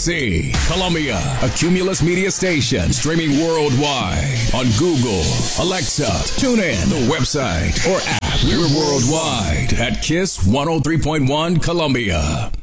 KC, Columbia, a Cumulus Media station, streaming worldwide on Google, Alexa, TuneIn, the website, or app. We're worldwide at KISS 103.1 Columbia.